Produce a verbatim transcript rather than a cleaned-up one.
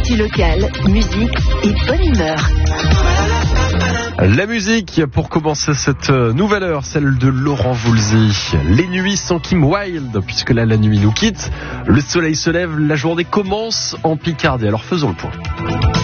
Actu locale, musique et bonne humeur. La musique pour commencer cette nouvelle heure, celle de Laurent Voulzy. Les nuits sans Kim Wilde, puisque là la nuit nous quitte. Le soleil se lève, la journée commence en Picardie. Alors faisons le point.